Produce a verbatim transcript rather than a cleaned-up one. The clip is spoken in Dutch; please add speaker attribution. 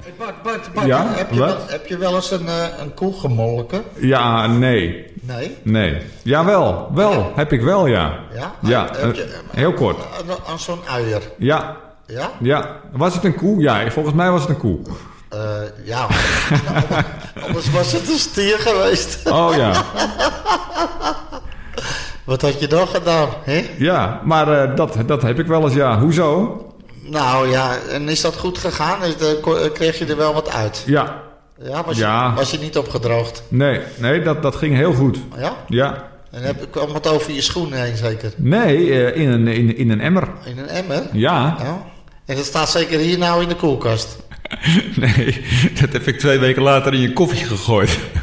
Speaker 1: Bart, Bart, Bart,
Speaker 2: Ja,
Speaker 1: heb, je
Speaker 2: wat?
Speaker 1: wel, heb je wel eens een, uh, een koe gemolken?
Speaker 2: Ja, nee.
Speaker 1: Nee?
Speaker 2: Nee. Jawel, wel. Ja. Heb ik wel, ja.
Speaker 1: Ja?
Speaker 2: Ja,
Speaker 1: heb je,
Speaker 2: heel kort.
Speaker 1: Aan, aan zo'n uier?
Speaker 2: Ja.
Speaker 1: Ja?
Speaker 2: Ja. Was het een koe? Ja, volgens mij was het een koe.
Speaker 1: Uh, ja, anders was het een stier geweest.
Speaker 2: Oh ja.
Speaker 1: Wat had je dan gedaan, hè?
Speaker 2: Ja, maar uh, dat, dat heb ik wel eens, ja. Hoezo?
Speaker 1: Nou ja, en is dat goed gegaan? Kreeg je er wel wat uit?
Speaker 2: Ja.
Speaker 1: Ja, was,
Speaker 2: ja.
Speaker 1: Je, was je niet opgedroogd?
Speaker 2: Nee, nee dat, dat ging heel goed.
Speaker 1: Ja?
Speaker 2: Ja.
Speaker 1: En heb, kwam het over je schoenen heen zeker?
Speaker 2: Nee, uh, in, een, in, in een emmer.
Speaker 1: In een emmer?
Speaker 2: Ja.
Speaker 1: ja. En dat staat zeker hier nou in de koelkast?
Speaker 2: Nee, dat heb ik twee weken later in je koffie gegooid.